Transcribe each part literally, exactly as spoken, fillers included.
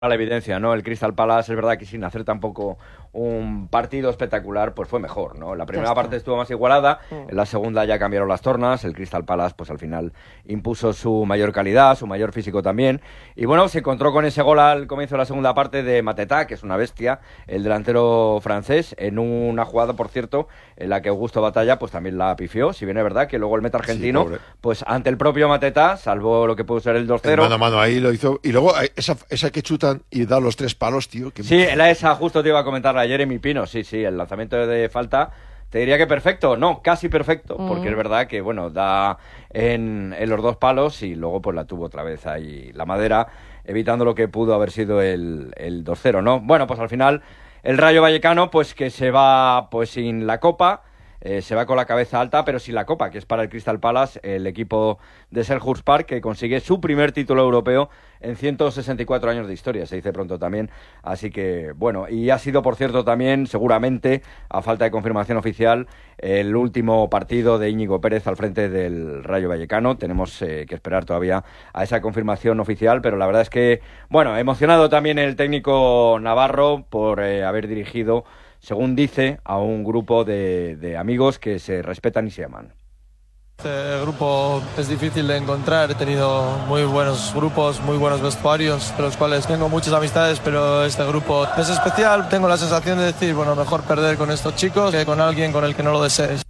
a la evidencia, ¿no? El Crystal Palace es verdad que sin hacer tampoco un partido espectacular, pues fue mejor, ¿no? La primera parte estuvo más igualada, mm. en la segunda ya cambiaron las tornas, el Crystal Palace pues al final impuso su mayor calidad, su mayor físico también, y bueno, se encontró con ese gol al comienzo de la segunda parte de Mateta, que es una bestia, el delantero francés, en una jugada, por cierto, en la que Augusto Batalla pues también la pifió, si bien es verdad que luego el meta argentino, sí, pues ante el propio Mateta, salvó lo que pudo ser el dos cero. Mano a mano ahí lo hizo, y luego esa, esa que chutan y da los tres palos, tío. Que sí, me... la esa justo te iba a comentar a Jeremy Pino, sí, sí, el lanzamiento de falta, te diría que perfecto, no, casi perfecto, mm. porque es verdad que, bueno, da en, en los dos palos y luego pues la tuvo otra vez ahí la madera, evitando lo que pudo haber sido el, el dos cero, ¿no? Bueno, pues al final el Rayo Vallecano, pues que se va pues sin la Copa, Eh, se va con la cabeza alta, pero sin la Copa, que es para el Crystal Palace, el equipo de Selhurst Park, que consigue su primer título europeo en ciento sesenta y cuatro años de historia, se dice pronto también, así que, bueno, y ha sido, por cierto, también, seguramente, a falta de confirmación oficial, el último partido de Íñigo Pérez al frente del Rayo Vallecano. Tenemos eh, que esperar todavía a esa confirmación oficial, pero la verdad es que, bueno, emocionado también el técnico navarro por eh, haber dirigido, según dice, a un grupo de, de amigos que se respetan y se aman. Este grupo es difícil de encontrar, he tenido muy buenos grupos, muy buenos vestuarios, de los cuales tengo muchas amistades, pero este grupo es especial. Tengo la sensación de decir, bueno, mejor perder con estos chicos que con alguien con el que no lo desees.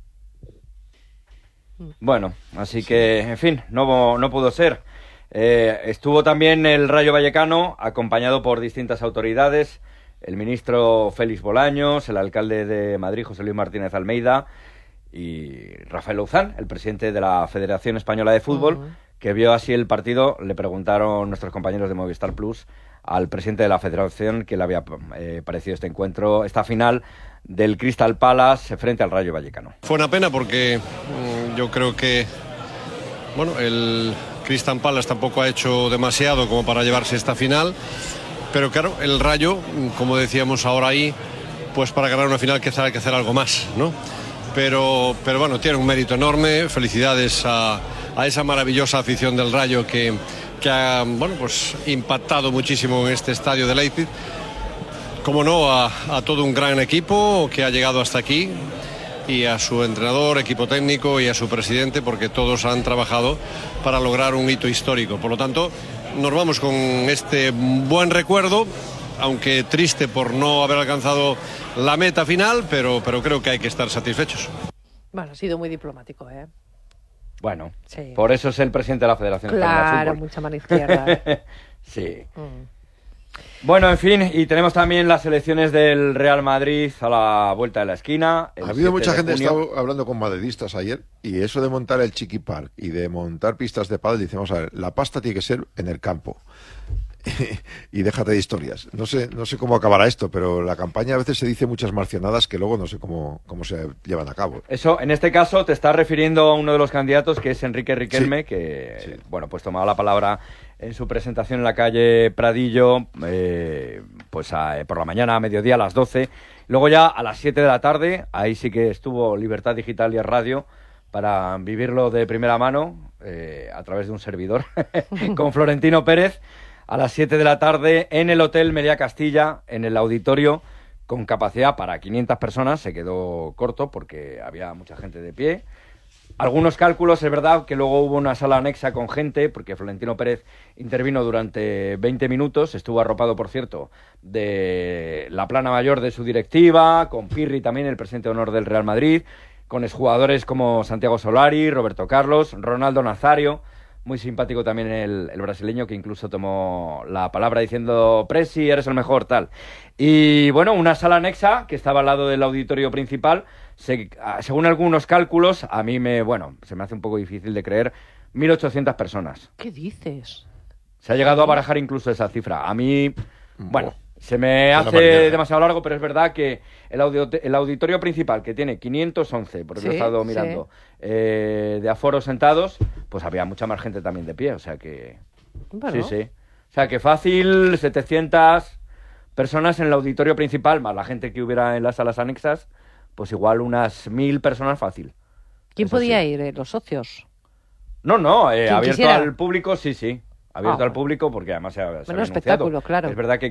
Bueno, así que, en fin, no, no pudo ser. Eh, estuvo también el Rayo Vallecano, acompañado por distintas autoridades, el ministro Félix Bolaños, el alcalde de Madrid, José Luis Martínez Almeida, y Rafael Louzán, el presidente de la Federación Española de Fútbol, uh-huh. que vio así el partido. Le preguntaron nuestros compañeros de Movistar Plus al presidente de la Federación qué le había eh, parecido este encuentro, esta final del Crystal Palace frente al Rayo Vallecano. Fue una pena porque mmm, yo creo que bueno, el Crystal Palace tampoco ha hecho demasiado como para llevarse esta final. Pero claro, el Rayo, como decíamos ahora ahí, pues para ganar una final quizá hay que hacer algo más, ¿no? Pero, pero bueno, tiene un mérito enorme. Felicidades a, a esa maravillosa afición del Rayo que, que ha, bueno, pues impactado muchísimo en este estadio de Leipzig. Como no, a, a todo un gran equipo que ha llegado hasta aquí, y a su entrenador, equipo técnico y a su presidente, porque todos han trabajado para lograr un hito histórico. Por lo tanto, nos vamos con este buen recuerdo, aunque triste por no haber alcanzado la meta final, pero, pero creo que hay que estar satisfechos. Bueno, ha sido muy diplomático, ¿eh? Bueno, sí. Por eso es el presidente de la Federación Española de Fútbol. Claro, mucha mano izquierda. Sí. Mm. Bueno, en fin, y tenemos también las elecciones del Real Madrid a la vuelta de la esquina. Ha habido mucha gente, he estado hablando con madridistas ayer, y eso de montar el Chiqui Park y de montar pistas de pádel, dice, vamos a ver, la pasta tiene que ser en el campo. Y déjate de historias. No sé, no sé cómo acabará esto, pero la campaña a veces se dice muchas marcionadas que luego no sé cómo, cómo se llevan a cabo. Eso, en este caso, te estás refiriendo a uno de los candidatos, que es Enrique Riquelme, sí. que, sí. bueno, pues tomaba la palabra en su presentación en la calle Pradillo, eh, pues a, por la mañana, a mediodía, a las doce. Luego ya a las siete de la tarde, ahí sí que estuvo Libertad Digital y el Radio para vivirlo de primera mano, eh, a través de un servidor, con Florentino Pérez, a las siete de la tarde en el Hotel Meliá Castilla, en el auditorio, con capacidad para quinientas personas. Se quedó corto porque había mucha gente de pie. Algunos cálculos, es verdad que luego hubo una sala anexa con gente, porque Florentino Pérez intervino durante veinte minutos, estuvo arropado, por cierto, de la plana mayor de su directiva, con Pirri también, el presidente de honor del Real Madrid, con exjugadores como Santiago Solari, Roberto Carlos, Ronaldo Nazario. Muy simpático también el, el brasileño, que incluso tomó la palabra diciendo, Presi, eres el mejor, tal. Y bueno, una sala anexa que estaba al lado del auditorio principal, se, según algunos cálculos, a mí me, bueno, se me hace un poco difícil de creer, mil ochocientas personas. ¿Qué dices? Se ha llegado a barajar incluso esa cifra. A mí, bueno, se me hace demasiado largo, pero es verdad que el, audio, el auditorio principal, que tiene quinientos once, porque sí, lo he estado mirando, sí. eh, de aforo sentados, pues había mucha más gente también de pie, o sea que... Bueno. Sí, sí. O sea que fácil, setecientas personas en el auditorio principal, más la gente que hubiera en las salas anexas, pues igual unas mil personas fácil. ¿Quién Eso podía sí. ir? Eh, ¿Los socios? No, no, eh, abierto quisiera? al público, sí, sí. Abierto Ah, al público porque además se ha, se había menos anunciado. espectáculo, claro. Es verdad que